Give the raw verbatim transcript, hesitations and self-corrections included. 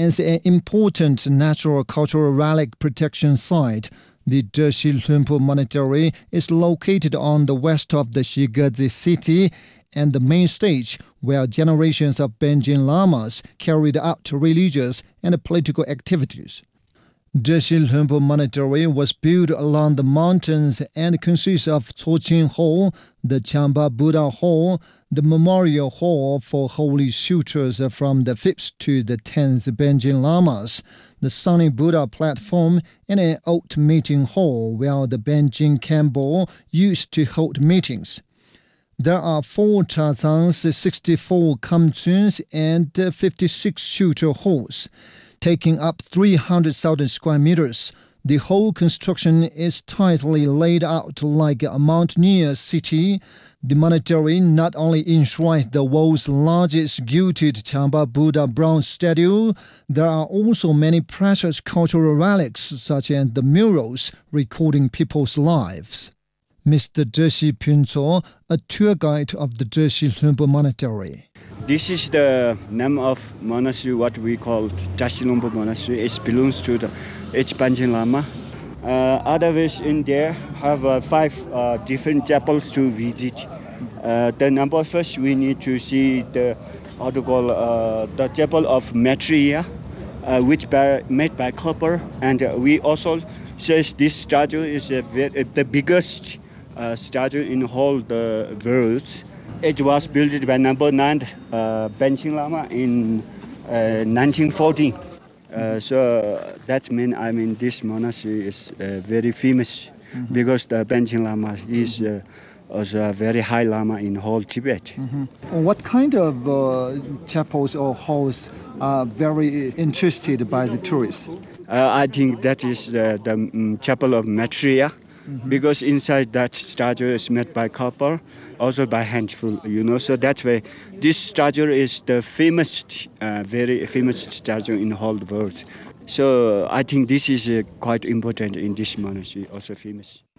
As an important natural cultural relic protection site, the Zheshi Lumpu Monastery is located on the west of the Shigazi city and the main stage where generations of Benjin Lamas carried out religious and political activities. Zheshi Lumpu Monastery was built along the mountains and consists of Coqing Hall, the Chamba Buddha Hall, the Memorial Hall for holy sutras from the fifth to the tenth Benjin Lamas, the Sunny Buddha platform, and an old meeting hall where the Benjin Khenpo used to hold meetings. There are four chazans, sixty-four kamchuns, and fifty-six sutra halls, taking up three hundred thousand square meters. The whole construction is tightly laid out like a mountaineer city. The monastery not only enshrines the world's largest gilded Chamba Buddha bronze statue, there are also many precious cultural relics such as the murals recording people's lives. Mister Zheshi Punco, a tour guide of the Zheshi Lumpu Monastery. This is the name of monastery, what we call Zheshi Lumpu Monastery. It belongs to the H. Benjin Lama. Uh, others in there have uh, five uh, different chapels to visit. Uh, the number first, we need to see the how to call uh, the chapel of Maitreya, uh, which by, made by copper, and uh, we also says this statue is a very, uh, the biggest uh, statue in whole the world. It was built by number nine uh, Benjin Lama in uh, nineteen fourteen. Uh, so that means I mean this monastery is uh, very famous mm-hmm. because the Benjin Lama is uh, also a very high Lama in whole Tibet. Mm-hmm. What kind of uh, chapels or halls are very interested by the tourists? Uh, I think that is the, the um, chapel of Maitreya. Mm-hmm. Because inside that statue is made by copper, also by handful, you know. So that's why this statue is the famous, uh, very famous statue in the whole world. So I think this is uh, quite important in this monastery, also famous.